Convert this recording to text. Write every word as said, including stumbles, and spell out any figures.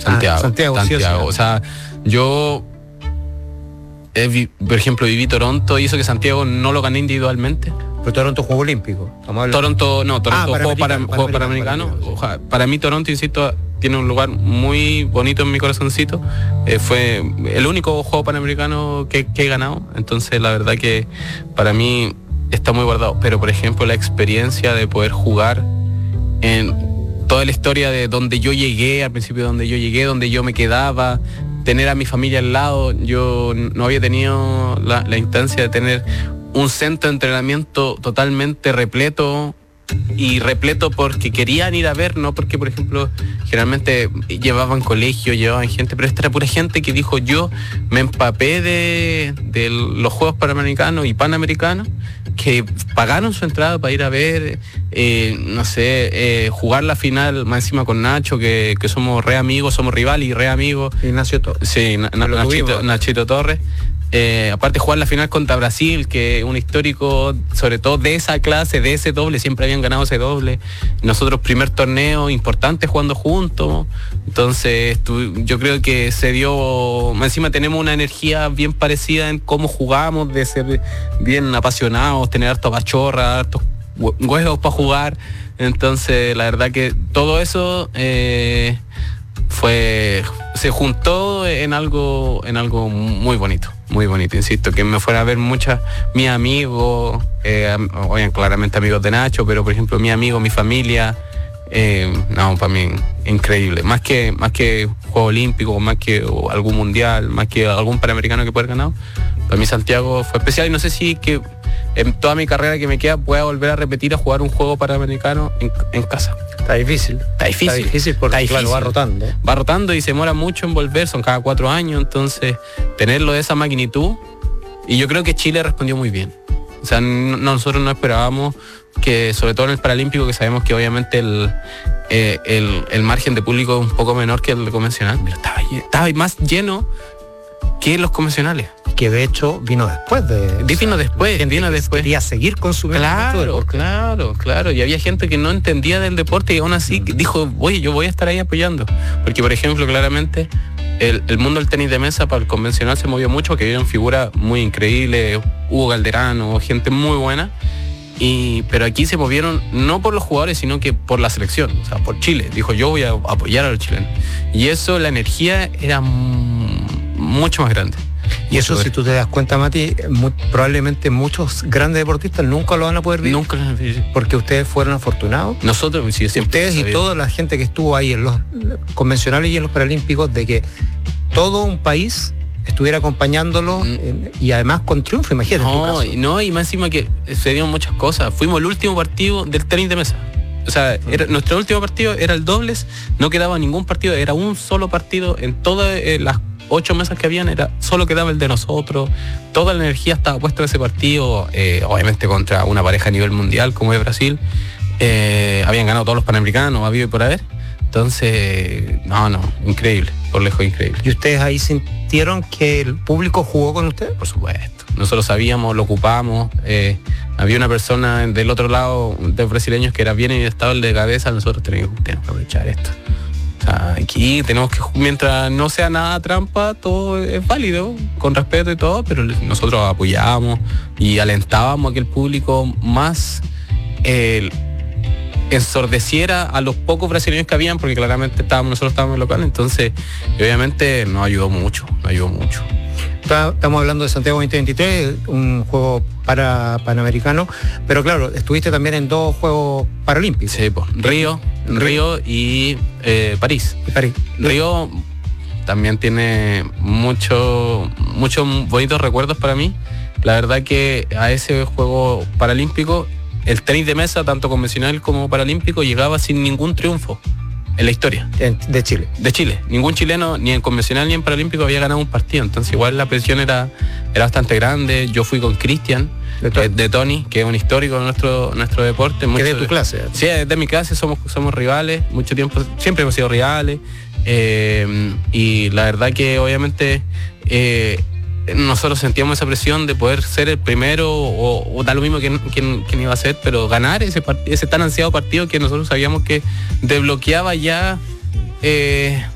Santiago. Ah, Santiago, Santiago. Sí, o sea, yo, eh, vi, por ejemplo, viví Toronto y eso que Santiago no lo gané individualmente. Pero Toronto Juego Olímpico. Toronto, no, Toronto ah, juego para juego panamericano. Para, para mí Toronto, insisto, tiene un lugar muy bonito en mi corazoncito. Eh, fue el único juego panamericano que, que he ganado. Entonces, la verdad que para mí está muy guardado. Pero, por ejemplo, la experiencia de poder jugar en toda la historia de donde yo llegué, al principio donde yo llegué, donde yo me quedaba, tener a mi familia al lado. Yo no había tenido la, la instancia de tener un centro de entrenamiento totalmente repleto, y repleto porque querían ir a ver, no porque, por ejemplo, generalmente llevaban colegio, llevaban gente, pero esta era pura gente que dijo: yo me empapé de, de los Juegos Panamericanos y Panamericanos, que pagaron su entrada para ir a ver, eh, no sé, eh, jugar la final más encima con Nacho, que, que somos re amigos, somos rivales y re amigos. Ignacio Torres. Sí, na, na, Nachito, Nachito Torres. Eh, aparte jugar la final contra Brasil, que es un histórico, sobre todo de esa clase, de ese doble, siempre habían ganado ese doble. Nosotros primer torneo importante jugando juntos, entonces tu, yo creo que se dio, encima tenemos una energía bien parecida en cómo jugamos, de ser bien apasionados, tener harto cachorra, hartos huevos para jugar. Entonces la verdad que todo eso eh, fue se juntó en algo en algo muy bonito, muy bonito, insisto, que me fuera a ver muchas, mis amigos, eh, oigan, claramente amigos de Nacho, pero por ejemplo mi amigo, mi familia, eh, no, para mí increíble, más que más que Juego Olímpico, más que algún mundial, más que algún panamericano que pueda haber ganado, para mí Santiago fue especial, y no sé si que en toda mi carrera que me queda pueda volver a repetir a jugar un juego panamericano en, en casa. Está difícil. Está difícil. Está difícil porque Está difícil. Claro, va rotando. Va rotando y se demora mucho en volver, son cada cuatro años, entonces tenerlo de esa magnitud, y yo creo que Chile respondió muy bien. O sea, no, nosotros no esperábamos que, sobre todo en el Paralímpico, que sabemos que obviamente el, eh, el, el margen de público es un poco menor que el de convencional, pero estaba, estaba más lleno que los convencionales. Que de hecho vino después de... Vino después, vino después. Quería seguir consumiendo. Claro, claro, claro. Y había gente que no entendía del deporte y aún así dijo: oye, yo voy a estar ahí apoyando. Porque, por ejemplo, claramente el, el mundo del tenis de mesa para el convencional se movió mucho, que vieron figuras muy increíbles, Hugo Galderano, gente muy buena. Y, pero aquí se movieron no por los jugadores, sino que por la selección, o sea, por Chile. Dijo: yo voy a apoyar a los chilenos. Y eso, la energía era mucho más grande. Y eso, si tú te das cuenta, Mati, muy, probablemente muchos grandes deportistas nunca lo van a poder vivir. Nunca. Porque ustedes fueron afortunados. Nosotros, sí, siempre. Ustedes y toda la gente que estuvo ahí en los convencionales y en los paralímpicos, de que todo un país estuviera acompañándolo, mm. en, y además con triunfo, imagínate. No, no, y más encima que se dieron muchas cosas. Fuimos el último partido del tenis de mesa. O sea, era, nuestro último partido era el dobles, no quedaba ningún partido, era un solo partido en todas eh, las ocho mesas que habían, era solo quedaba el de nosotros, toda la energía estaba puesta en ese partido, eh, obviamente contra una pareja a nivel mundial como es Brasil, eh, habían ganado todos los panamericanos, habido y por haber, entonces, no, no, increíble, por lejos increíble. ¿Y ustedes ahí sintieron que el público jugó con ustedes? Por supuesto, nosotros sabíamos, lo ocupamos, eh, había una persona del otro lado de brasileños que era bien inestable de cabeza, nosotros teníamos, teníamos que aprovechar esto. Aquí tenemos que, mientras no sea nada trampa, todo es válido, con respeto y todo, pero nosotros apoyábamos y alentábamos a que el público más eh, ensordeciera a los pocos brasileños que habían, porque claramente estábamos, nosotros estábamos en local, entonces obviamente nos ayudó mucho, nos ayudó mucho. Estamos hablando de Santiago veinte veintitrés, un juego para panamericano, pero claro, estuviste también en dos Juegos Paralímpicos. Sí, pues, Río, Río y eh, París. Y París. Río también tiene mucho, muchos bonitos recuerdos para mí. La verdad que a ese juego paralímpico, el tenis de mesa, tanto convencional como paralímpico, llegaba sin ningún triunfo en la historia. De Chile. De Chile. Ningún chileno, ni en convencional ni en paralímpico, había ganado un partido. Entonces igual la presión era, era bastante grande. Yo fui con Cristian, de, eh, de Tony, que es un histórico de nuestro, nuestro deporte. Que de tu clase. Sí, es de mi clase, somos, somos rivales. Mucho tiempo, siempre hemos sido rivales. Eh, y la verdad que obviamente eh, nosotros sentíamos esa presión de poder ser el primero, o, o da lo mismo quién, quién, quién iba a ser, pero ganar ese, part- ese tan ansiado partido que nosotros sabíamos que desbloqueaba ya eh,